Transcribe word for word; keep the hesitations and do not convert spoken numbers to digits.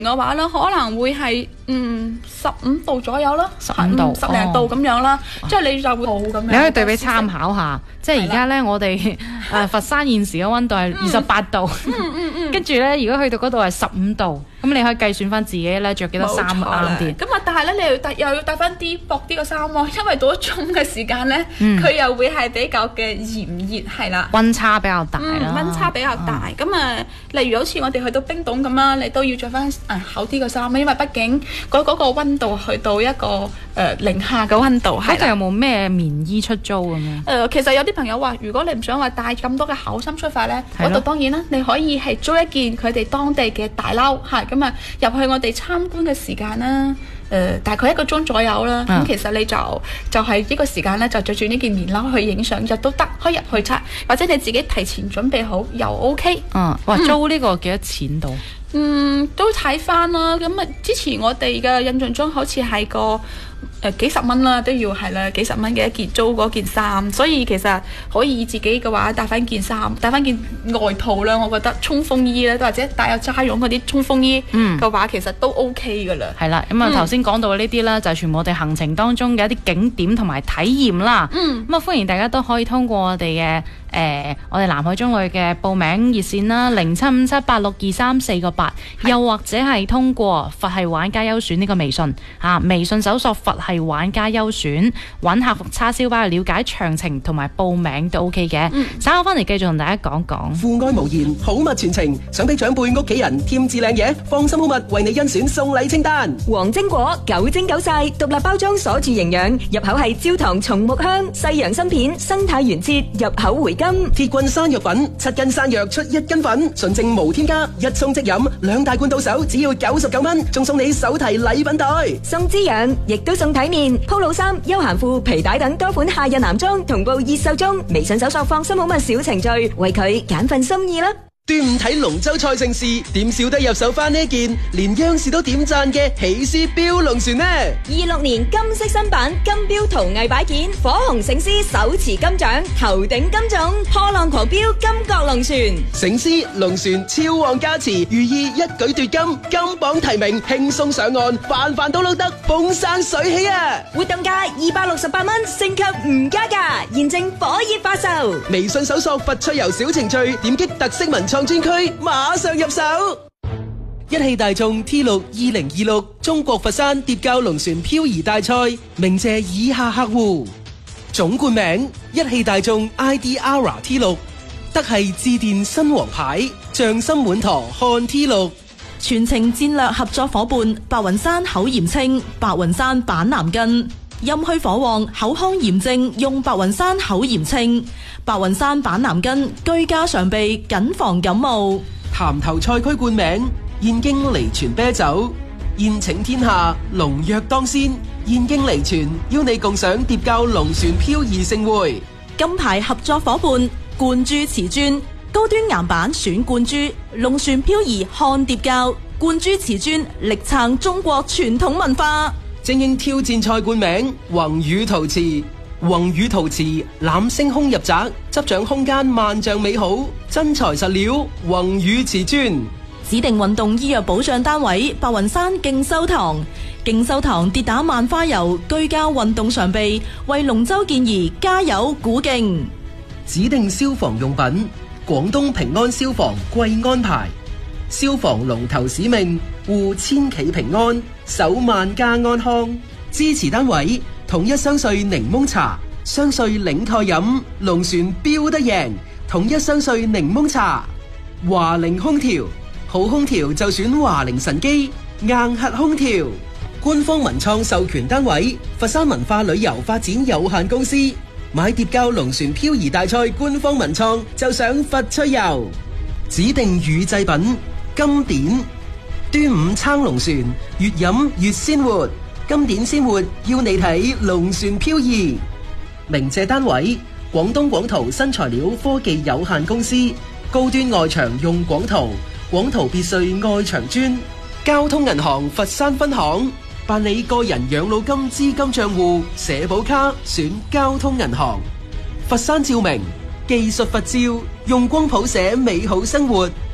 嘅話咧，可能會係嗯十五度左右啦， 十五度、 十零度咁樣啦，哦、即係你就會好咁樣。 你可以對比參考下，即係而家咧，我哋誒佛山現時嘅溫度係二十八度， 嗯嗯嗯， 跟住咧，如果去到嗰度係十五度，咁你可以計算翻自己咧着幾多衫啱啲。 咁啊，但係咧，你又帶又要帶翻啲薄啲嘅衫喎，因為到咗中嘅時間咧，佢、嗯、又會係比較嘅炎熱，係啦， 溫差比較大啦， 嗯、溫差比較大。咁、嗯、啊，例如好似我哋去到冰島咁啦，你都要着翻誒厚啲嘅衫，因為畢竟嗰嗰個溫度去到一個誒、呃、零下嘅溫度。 嗰度有冇咩棉衣出租咁樣？誒、 呃，其實有啲朋友話，如果你唔想話帶咁多嘅厚衫出發咧，嗰度當然啦，你可以係租一件佢哋當地嘅大褸，係咁啊入去我哋參觀嘅時間啦，誒、呃、大概一個鐘左右啦。咁、嗯、其實你就就係、是、呢個時間咧，就着住呢件棉褸去影相，日都得，可以入去測，或者你自己提前準備好又 OK。 嗯，哇，租呢個幾多錢到？ 嗯，都睇翻啦。咁啊，之前我哋嘅印象中好似係個。誒、呃、幾十蚊啦，都要係啦，幾十蚊嘅一件租嗰件衫，所以其實可以自己嘅話帶翻件衫，帶翻件外套啦。我覺得衝鋒衣咧，或者帶有紗絨嗰啲衝鋒衣嘅話，嗯、其實都 OK 噶啦。係啦，咁啊頭先講到嘅呢啲啦，就係全部我哋行程當中嘅一啲景點同埋體驗啦。嗯，咁啊歡迎大家都可以通過我哋嘅誒我哋南海中旅嘅報名熱線啦，零七五七八六二三四個八，又或者係通過佛系玩家優選呢個微信啊，微信搜索佛系玩家優選，揾客服叉燒包去了解詳情同埋報名都 OK 嘅。嗯，稍後翻嚟繼續同大家講講。 父愛無言，好物傳情，想俾長輩屋企人添置靚嘢，放心好物為你甄選送禮清單。 黃精果九精九晒，獨立包裝鎖住營養，入口係焦糖松木香，西洋參片，生態原切，入口回甘。 鐵棍山藥粉，七斤山藥出一斤粉，純正無添加，一沖即飲，兩大罐到手只要九十九蚊，仲送你手提禮品袋， 送滋養，亦都送體面。Polo 衫、休閒褲、皮帶等多款夏日男裝同步熱售中，微信搜索放心好物小程序，為佢揀份心意啦。 端午睇龍舟賽盛事，點少得入手翻呢件連央視都點讚嘅喜事標龍船呢？ 二六年金色新版金標陶藝擺件，火紅醒獅手持金獎，頭頂金種，破浪狂飆金角龍船。 醒獅龍船超旺加持，寓意一舉奪金，金榜題名，輕鬆上岸，飯飯都撈得，風生水起啊！ 活動價二百六十八蚊，升級唔加價，現正火熱發售。 微信搜索佛趣遊小程序，點擊特色文創專區，馬上入手。一汽大眾 T 六二零二六中國佛山疊滘龍船漂移大賽，鳴謝以下客戶：總冠名一汽大眾 I D R T 六，德系致電新王牌，匠心滿堂漢 T 六。 全程戰略合作伙伴白雲山口鹽清，白雲山板藍根。陰虛火旺，口腔炎症用白雲山口鹽清，白雲山板藍根，居家常備，謹防感冒。 潭頭賽區冠名燕京離泉啤酒，宴請天下，龍躍當先。燕京離泉邀你共賞疊滘龍船漂移盛會。 金牌合作伙伴冠珠瓷磚，高端岩板選冠珠，龍船漂移看疊滘，冠珠瓷磚力撐中國傳統文化。 精英挑戰賽冠名宏宇陶瓷，宏宇陶瓷攬星空入宅，執掌空間萬丈美好，真材實料宏宇瓷磚。 指定運動醫藥保障單位白雲山競修堂，競修堂跌打萬花油，居家運動常備，為龍舟健兒加油鼓勁。 指定消防用品廣東平安消防貴安牌，消防龍頭使命護千祈平安，守萬家安康。支持單位統一雙穗檸檬茶，雙穗領蓋飲，龍船標得贏。統一雙穗檸檬茶。華菱空調，好空調就選華菱神機硬核空調。官方文創授權單位佛山文化旅遊發展有限公司。買疊滘龍船漂移大賽官方文創就上佛趣遊。指定乳製品金典，端午撐龍船，越飲越鮮活。金典鮮活要你睇龍船漂移。鳴謝單位廣東廣陶新材料科技有限公司。高端外牆用廣陶，廣陶別墅外牆磚。交通銀行佛山分行，辦理個人養老金資金賬戶社保卡選交通銀行。佛山照明技術佛照，用光譜寫美好生活。